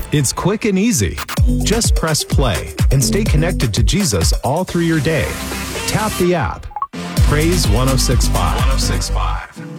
It's quick and easy. Just press play and stay connected to Jesus all through your day. Tap the app. Praise 1065. 1065.